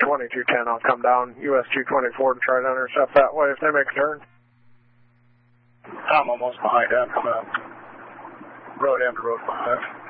220, 210. I'll come down US 224 to try to intercept that way if they make a turn. I'm almost behind him. Coming up. Road M to road 5.